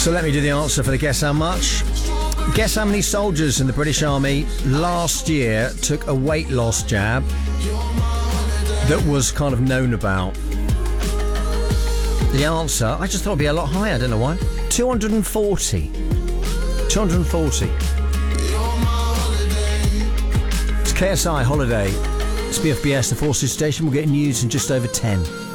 So let me do the answer for the guess how much. Guess how many soldiers in the British Army last year took a weight loss jab that was kind of known about? The answer, I just thought it'd be a lot higher, I don't know why. 240. 240. It's KSI Holiday. It's BFBS, the Forces Station. We'll get news in just over 10.